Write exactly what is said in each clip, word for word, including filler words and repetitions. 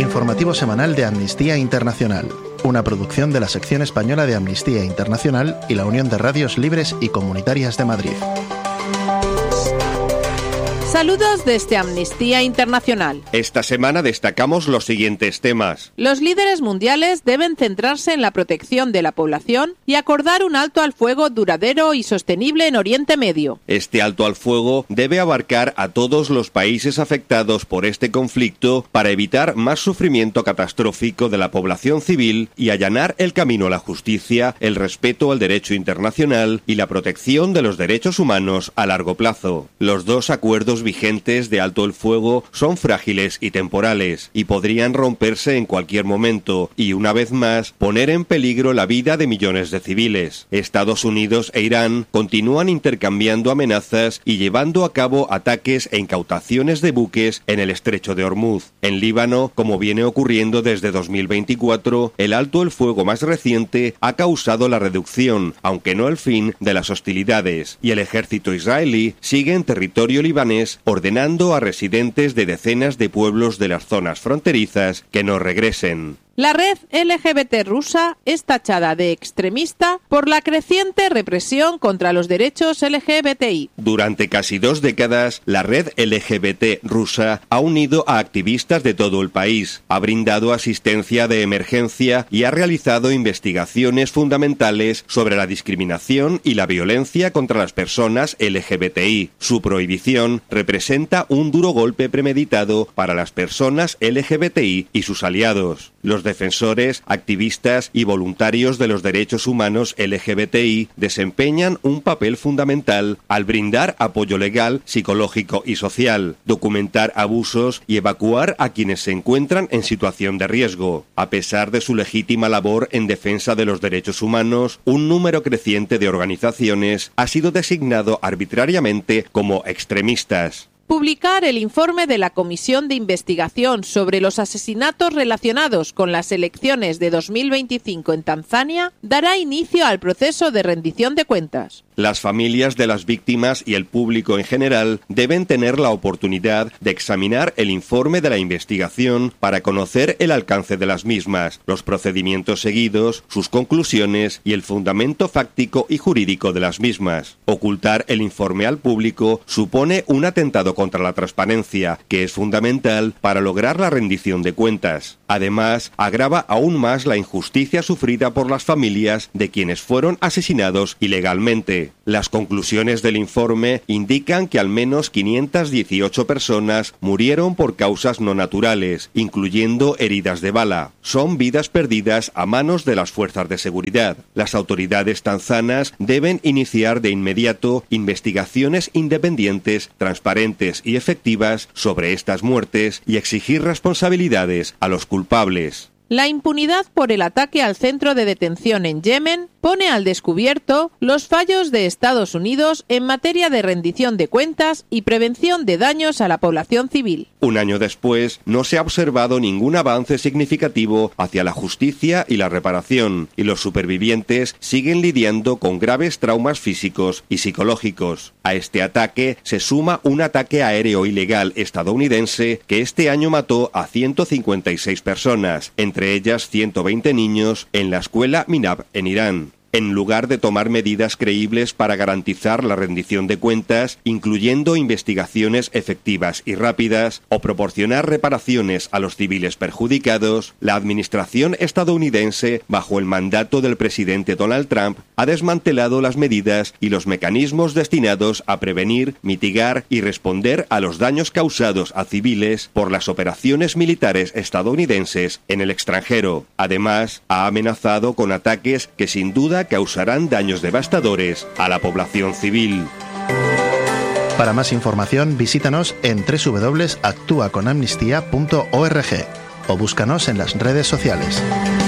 Informativo semanal de Amnistía Internacional, una producción de la sección española de Amnistía Internacional y la Unión de Radios Libres y Comunitarias de Madrid. Saludos desde Amnistía Internacional. Esta semana destacamos los siguientes temas. Los líderes mundiales deben centrarse en la protección de la población y acordar un alto al fuego duradero y sostenible en Oriente Medio. Este alto al fuego debe abarcar a todos los países afectados por este conflicto para evitar más sufrimiento catastrófico de la población civil y allanar el camino a la justicia, el respeto al derecho internacional y la protección de los derechos humanos a largo plazo. Los dos acuerdos vigentes de alto el fuego son frágiles y temporales y podrían romperse en cualquier momento y, una vez más, poner en peligro la vida de millones de civiles. Estados Unidos e Irán continúan intercambiando amenazas y llevando a cabo ataques e incautaciones de buques en el estrecho de Hormuz. En Líbano, como viene ocurriendo desde dos mil veinticuatro, el alto el fuego más reciente ha causado la reducción, aunque no el fin, de las hostilidades, y el ejército israelí sigue en territorio libanés ordenando a residentes de decenas de pueblos de las zonas fronterizas que no regresen. La red L G B T rusa es tachada de extremista por la creciente represión contra los derechos L G B T I. Durante casi dos décadas, la red L G B T rusa ha unido a activistas de todo el país, ha brindado asistencia de emergencia y ha realizado investigaciones fundamentales sobre la discriminación y la violencia contra las personas L G B T I. Su prohibición representa un duro golpe premeditado para las personas L G B T I y sus aliados. Los defensores, activistas y voluntarios de los derechos humanos L G B T I desempeñan un papel fundamental al brindar apoyo legal, psicológico y social, documentar abusos y evacuar a quienes se encuentran en situación de riesgo. A pesar de su legítima labor en defensa de los derechos humanos, un número creciente de organizaciones ha sido designado arbitrariamente como extremistas. Publicar el informe de la Comisión de Investigación sobre los asesinatos relacionados con las elecciones de dos mil veinticinco en Tanzania dará inicio al proceso de rendición de cuentas. Las familias de las víctimas y el público en general deben tener la oportunidad de examinar el informe de la investigación para conocer el alcance de las mismas, los procedimientos seguidos, sus conclusiones y el fundamento fáctico y jurídico de las mismas. Ocultar el informe al público supone un atentado contra la transparencia, que es fundamental para lograr la rendición de cuentas. Además, agrava aún más la injusticia sufrida por las familias de quienes fueron asesinados ilegalmente. Las conclusiones del informe indican que al menos quinientas dieciocho personas murieron por causas no naturales, incluyendo heridas de bala. Son vidas perdidas a manos de las fuerzas de seguridad. Las autoridades tanzanas deben iniciar de inmediato investigaciones independientes, transparentes y efectivas sobre estas muertes y exigir responsabilidades a los culpables. La impunidad por el ataque al centro de detención en Yemen pone al descubierto los fallos de Estados Unidos en materia de rendición de cuentas y prevención de daños a la población civil. Un año después, no se ha observado ningún avance significativo hacia la justicia y la reparación, y los supervivientes siguen lidiando con graves traumas físicos y psicológicos. A este ataque se suma un ataque aéreo ilegal estadounidense que este año mató a ciento cincuenta y seis personas, entre ellas ciento veinte niños, en la escuela Minab en Irán. En lugar de tomar medidas creíbles para garantizar la rendición de cuentas, incluyendo investigaciones efectivas y rápidas, o proporcionar reparaciones a los civiles perjudicados, la administración estadounidense, bajo el mandato del presidente Donald Trump, ha desmantelado las medidas y los mecanismos destinados a prevenir, mitigar y responder a los daños causados a civiles por las operaciones militares estadounidenses en el extranjero. Además, ha amenazado con ataques que sin duda causarán daños devastadores a la población civil. Para más información, visítanos en doble u doble u doble u punto actúa con amnistía punto org o búscanos en las redes sociales.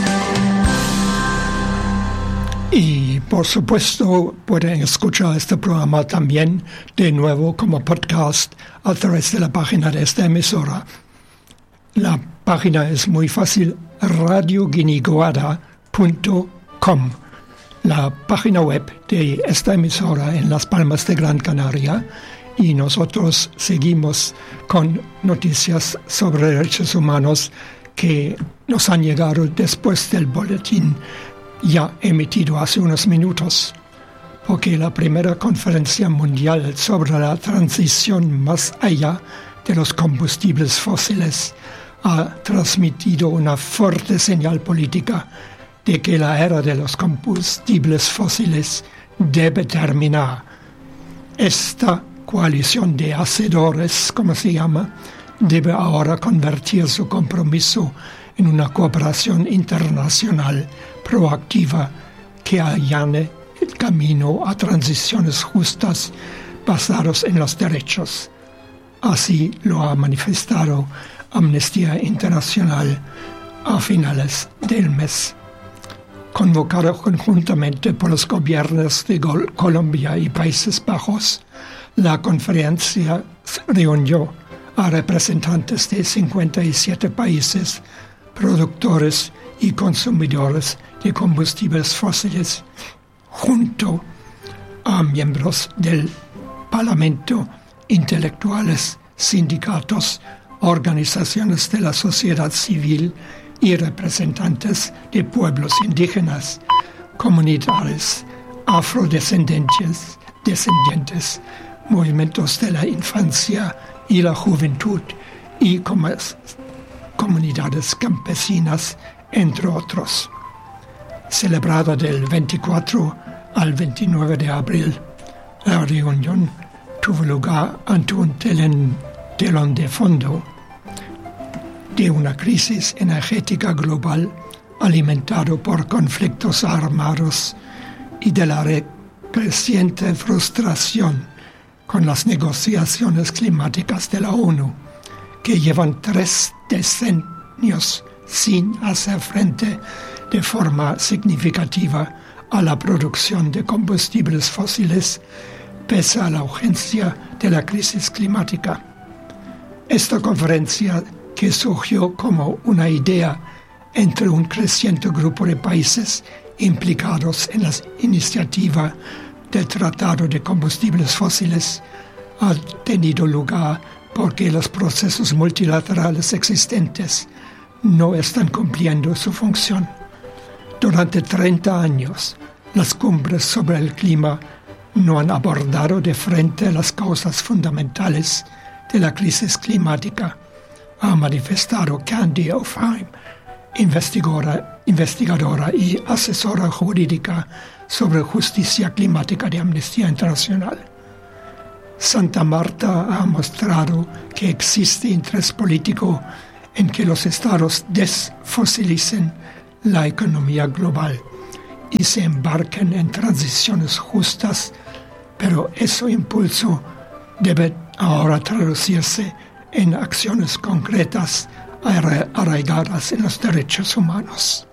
Y, por supuesto, pueden escuchar este programa también de nuevo como podcast a través de la página de esta emisora. La página es muy fácil, radio guiniguada punto com. La página web de esta emisora en Las Palmas de Gran Canaria, y nosotros seguimos con noticias sobre derechos humanos que nos han llegado después del boletín ya emitido hace unos minutos, porque la primera conferencia mundial sobre la transición más allá de los combustibles fósiles ha transmitido una fuerte señal política de que la era de los combustibles fósiles debe terminar. Esta coalición de hacedores, como se llama, debe ahora convertir su compromiso en una cooperación internacional proactiva que allane el camino a transiciones justas basadas en los derechos. Así lo ha manifestado Amnistía Internacional a finales del mes. Convocada conjuntamente por los gobiernos de Colombia y Países Bajos, la conferencia reunió a representantes de cincuenta y siete países, productores y consumidores de combustibles fósiles, junto a miembros del Parlamento, intelectuales, sindicatos, organizaciones de la sociedad civil y representantes de pueblos indígenas, comunidades afrodescendientes, descendientes, movimientos de la infancia y la juventud y comunidades campesinas, entre otros. Celebrada del veinticuatro al veintinueve de abril, la reunión tuvo lugar ante un telón, telón de fondo de una crisis energética global alimentado por conflictos armados y de la creciente frustración con las negociaciones climáticas de la ONU, que llevan tres decenios sin hacer frente de forma significativa a la producción de combustibles fósiles, pese a la urgencia de la crisis climática. Esta conferencia, que surgió como una idea entre un creciente grupo de países implicados en la iniciativa del Tratado de Combustibles Fósiles, ha tenido lugar porque los procesos multilaterales existentes no están cumpliendo su función. Durante treinta años, las cumbres sobre el clima no han abordado de frente las causas fundamentales de la crisis climática, ha manifestado Candy O'Fime, investigadora, investigadora y asesora jurídica sobre justicia climática de Amnistía Internacional. Santa Marta ha mostrado que existe interés político en que los estados desfosilicen la economía global y se embarquen en transiciones justas, pero ese impulso debe ahora traducirse en acciones concretas arraigadas en los derechos humanos.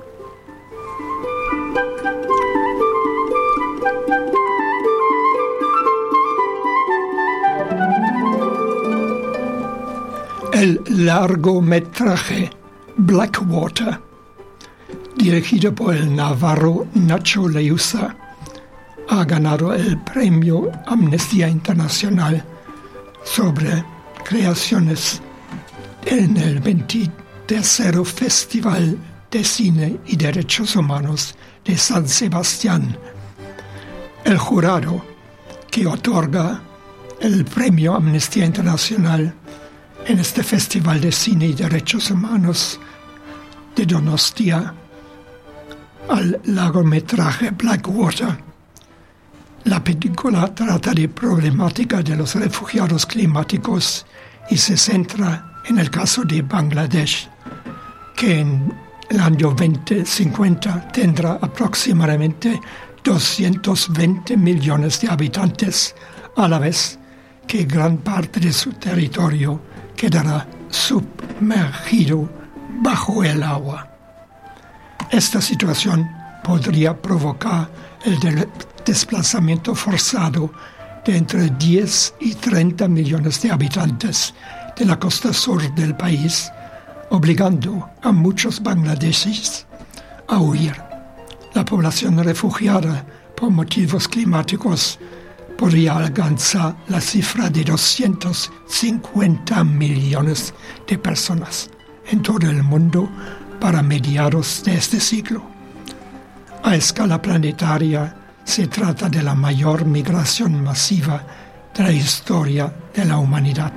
El largometraje Blackwater, dirigido por el navarro Nacho Leusa, ha ganado el premio Amnistía Internacional sobre creaciones en el veintitercer Festival de Cine y Derechos Humanos de San Sebastián. El jurado que otorga el premio Amnistía Internacional en este Festival de Cine y Derechos Humanos de Donostia al largometraje Blackwater. La película trata de problemática de los refugiados climáticos y se centra en el caso de Bangladesh, que en el año veinte cincuenta tendrá aproximadamente doscientos veinte millones de habitantes, a la vez que gran parte de su territorio quedará sumergido bajo el agua. Esta situación podría provocar el de- desplazamiento forzado de entre diez y treinta millones de habitantes de la costa sur del país, obligando a muchos bangladeshis a huir. La población refugiada por motivos climáticos podría alcanzar la cifra de doscientos cincuenta millones de personas. en todo el mundo para mediados de este siglo. A escala planetaria se trata de la mayor migración masiva de la historia de la humanidad.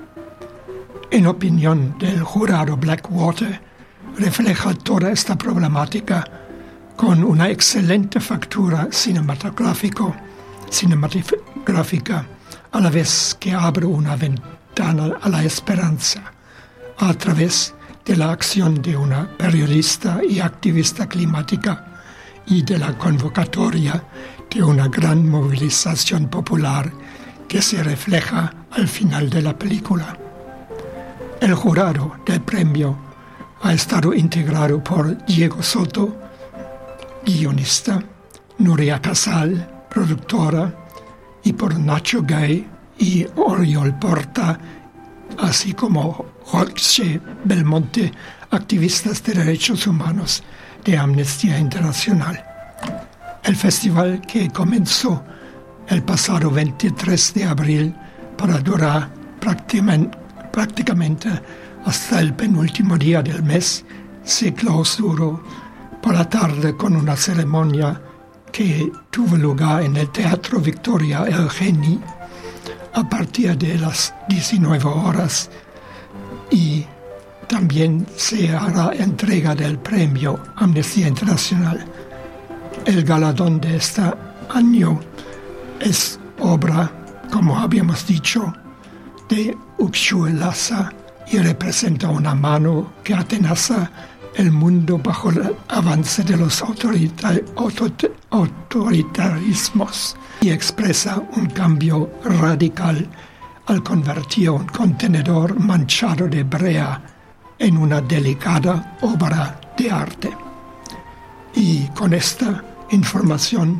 En opinión del jurado Blackwater, refleja toda esta problemática con una excelente factura cinematográfico, cinematográfica, a la vez que abre una ventana a la esperanza, a través de la acción de una periodista y activista climática y de la convocatoria de una gran movilización popular que se refleja al final de la película. El jurado del premio ha estado integrado por Diego Soto, guionista, Nuria Casal, productora, y por Nacho Gay y Oriol Porta, así como Jorge Belmonte, activistas de derechos humanos de Amnistía Internacional. El festival, que comenzó el pasado veintitrés de abril para durar prácticamente, prácticamente hasta el penúltimo día del mes, se clausuró por la tarde con una ceremonia que tuvo lugar en el Teatro Victoria Eugeni a partir de las diecinueve horas, y también se hará entrega del premio Amnistía Internacional. El galardón de este año es obra, como habíamos dicho, de Uxue Lhasa y representa una mano que atenaza el mundo bajo el avance de los autorita- auto- autoritarismos y expresa un cambio radical al convertir un contenedor manchado de brea en una delicada obra de arte. Y con esta información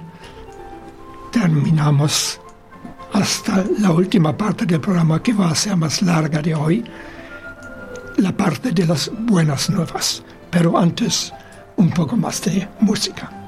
terminamos hasta la última parte del programa, que va a ser más larga de hoy, la parte de las buenas nuevas. Pero antes, un poco más de música.